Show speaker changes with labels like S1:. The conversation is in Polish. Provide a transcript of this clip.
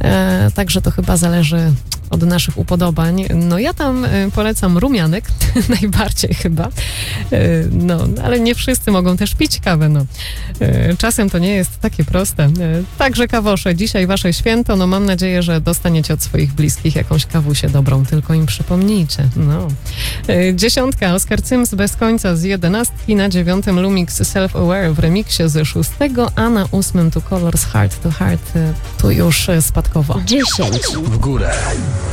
S1: Także to chyba zależy od naszych upodobań. No ja tam polecam rumianek, najbardziej chyba. No, ale nie wszyscy mogą też pić kawę, no. Czasem to nie jest takie proste. Także kawosze, dzisiaj wasze święto, no mam nadzieję, że dostaniecie od swoich bliskich jakąś kawusię dobrą, tylko im przypomnijcie. No. 10. Oskar Cyms bez końca z 11, na 9. Lumix Self-Aware w remiksie z 6, a na 8. Two Colors Heart to Heart tu już spadkowo.
S2: 10
S3: w górę.